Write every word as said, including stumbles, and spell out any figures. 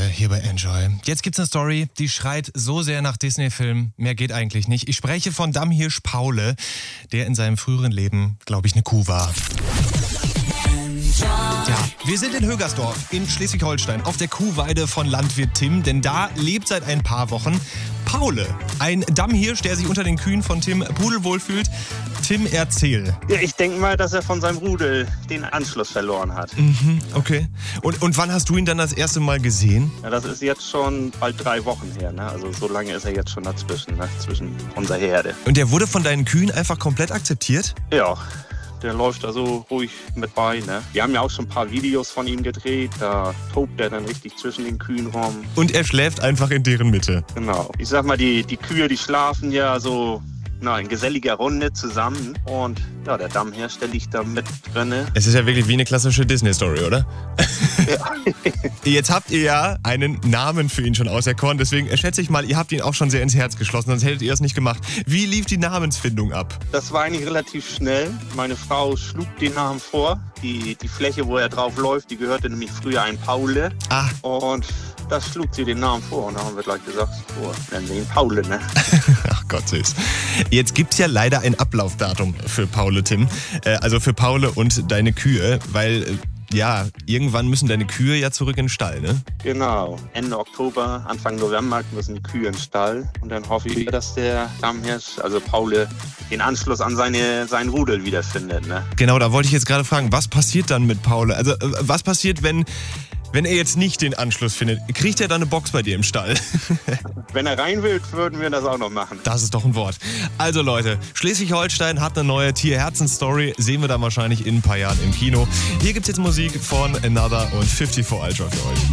hier bei Enjoy. Jetzt gibt's eine Story, die schreit so sehr nach Disney-Film. Mehr geht eigentlich nicht. Ich spreche von Dammhirsch Paule, der in seinem früheren Leben, glaube ich, eine Kuh war. Ja, wir sind in Högersdorf in Schleswig-Holstein auf der Kuhweide von Landwirt Tim, denn da lebt seit ein paar Wochen Paule, ein Dammhirsch, der sich unter den Kühen von Tim pudelwohl fühlt. Tim, erzähl. Ja, ich denke mal, dass er von seinem Rudel den Anschluss verloren hat. Mhm, okay. Und, und wann hast du ihn dann das erste Mal gesehen? Ja, das ist jetzt schon bald drei Wochen her, ne? Also so lange ist er jetzt schon dazwischen, ne? Zwischen unserer Herde. Und der wurde von deinen Kühen einfach komplett akzeptiert? Ja. Der läuft da so ruhig mit bei, ne? Wir haben ja auch schon ein paar Videos von ihm gedreht. Da tobt er dann richtig zwischen den Kühen rum. Und er schläft einfach in deren Mitte. Genau. Ich sag mal, die, die Kühe, die schlafen ja so na, in geselliger Runde zusammen. Und ja, der Dammhirsch, der liegt da mit drinne. Es ist ja wirklich wie eine klassische Disney-Story, oder? Ja. Jetzt habt ihr ja einen Namen für ihn schon auserkoren. Deswegen schätze ich mal, ihr habt ihn auch schon sehr ins Herz geschlossen, sonst hättet ihr es nicht gemacht. Wie lief die Namensfindung ab? Das war eigentlich relativ schnell. Meine Frau schlug den Namen vor. Die, die Fläche, wo er drauf läuft, die gehörte nämlich früher ein Paule. Ah. Und da schlug sie den Namen vor. Und da haben wir gleich gesagt, oh, nennen wir ihn Paule, ne? Ach Gott, süß. Jetzt gibt's ja leider ein Ablaufdatum für Paule, Tim. Äh, also für Paule und deine Kühe, weil... Äh, Ja, irgendwann müssen deine Kühe ja zurück in den Stall, ne? Genau. Ende Oktober, Anfang November müssen die Kühe in den Stall. Und dann hoffe ich, dass der Dammhirsch, also Paule, den Anschluss an seine, seinen Rudel wiederfindet, ne? Genau, da wollte ich jetzt gerade fragen, was passiert dann mit Paule? Also, was passiert, wenn, wenn er jetzt nicht den Anschluss findet? Kriegt er dann eine Box bei dir im Stall? Wenn er rein will, würden wir das auch noch machen. Das ist doch ein Wort. Also Leute, Schleswig-Holstein hat eine neue Tierherzensstory. Sehen wir dann wahrscheinlich in ein paar Jahren im Kino. Hier gibt's jetzt Musik von Another und vierundfünfzig Ultra für euch.